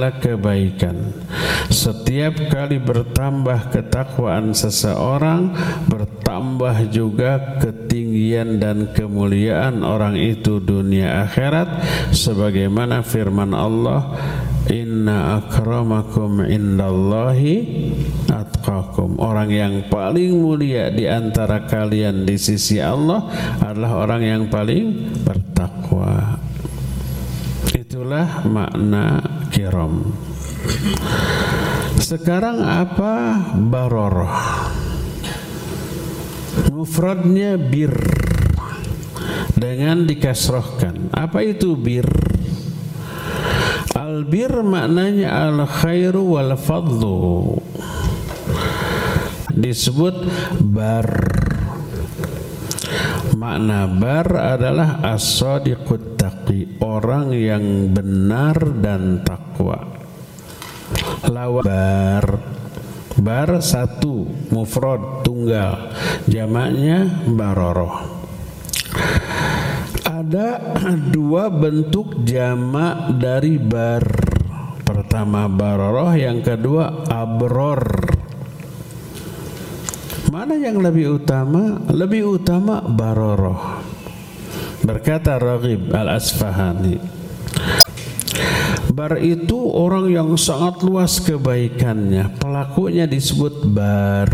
kebaikan. Setiap kali bertambah ketakwaan seseorang, bertambah juga ketinggian dan kemuliaan orang itu dunia akhirat, sebagaimana firman Allah, inna akramakum indallahi atqakum. Orang yang paling mulia di antara kalian di sisi Allah adalah orang yang paling bertakwa. Itulah makna kiram. Sekarang apa baroroh? Mufradnya bir dengan dikasrohkan. Apa itu bir? Al-bir maknanya al-khairu wal fadlu. Disebut bar. Makna bar adalah as-sadiqut taqi, orang yang benar dan takwa. Lawan bar, bar satu, mufrad tunggal, jamaknya baroroh. Ada dua bentuk jamak dari bar. Pertama baroroh, yang kedua abror. Mana yang lebih utama? Lebih utama baroroh. Berkata Raghib Al-Asfahani, bar itu orang yang sangat luas kebaikannya, pelakunya disebut bar.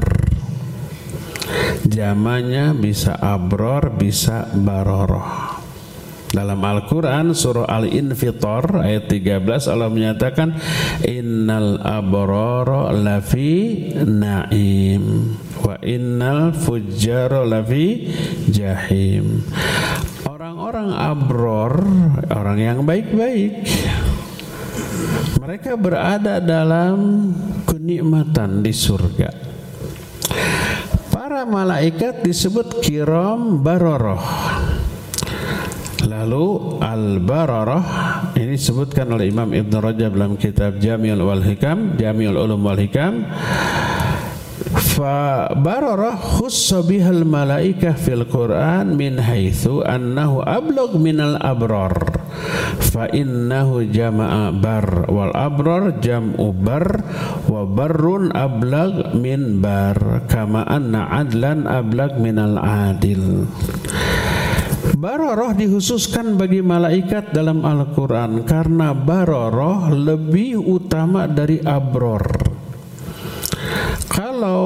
Jamanya bisa abror, bisa baroroh. Dalam Al-Quran surah Al-Infitar ayat 13 Allah menyatakan innal abrara lafi na'im wa innal fujjara lafi jahim. Orang-orang abror, orang yang baik-baik, mereka berada dalam kenikmatan di surga. Para malaikat disebut kiram baroroh. Lalu al-bararah ini disebutkan oleh Imam Ibn Rajab dalam kitab Jami'ul Ulum wal Hikam. Fa bararah khussa bihal malaikah fil Quran min haitsu annahu ablagh minal abrar. Fa innahu jama'a bar wal abrar jam'u bar wa barrun ablagh min bar kama anna adlan ablagh minal adil. Baroroh dikhususkan bagi malaikat dalam Al-Quran karena baroroh lebih utama dari abror. Kalau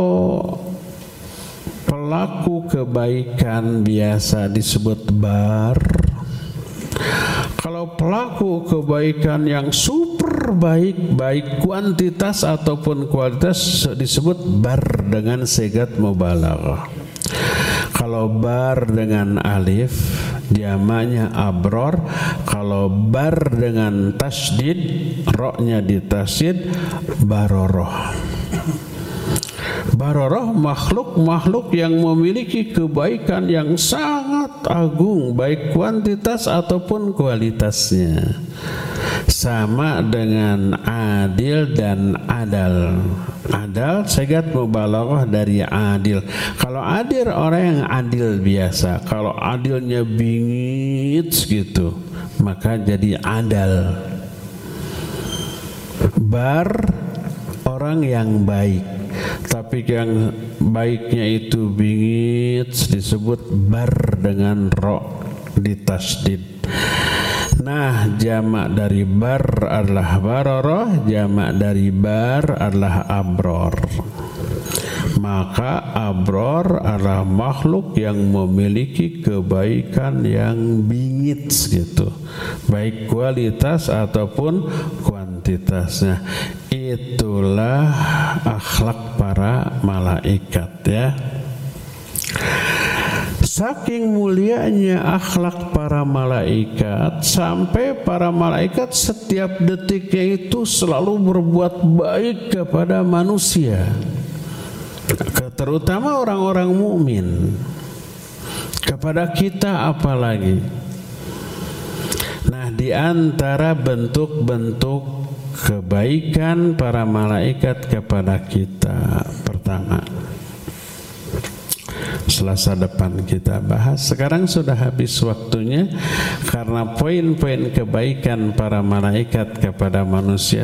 pelaku kebaikan biasa disebut bar, kalau pelaku kebaikan yang super baik, baik kuantitas ataupun kualitas, disebut bar dengan sigat mubalaghah. Kalau bar dengan alif jamaknya abror. Kalau bar dengan tasdid, roknya ditasdid, baroroh. Baroroh makhluk-makhluk yang memiliki kebaikan yang sangat agung, baik kuantitas ataupun kualitasnya. Sama dengan adil dan adal. Adal sigat mubalaghah dari adil. Kalau adil orang yang adil biasa. Kalau adilnya bingit gitu, maka jadi adal. Bar orang yang baik, tapi yang baiknya itu bingit disebut bar dengan ro ditasdid. Nah, jamak dari bar adalah baroroh, jamak dari bar adalah abror. Maka abror adalah makhluk yang memiliki kebaikan yang bingit gitu, baik kualitas ataupun kuantitasnya. Itulah akhlak para malaikat ya. Saking mulianya akhlak para malaikat, sampai para malaikat setiap detiknya itu selalu berbuat baik kepada manusia, terutama orang-orang mukmin. Kepada kita apalagi. Nah, di antara bentuk-bentuk kebaikan para malaikat kepada kita, pertama, Selasa depan kita bahas. Sekarang sudah habis waktunya, karena poin-poin kebaikan para malaikat kepada manusia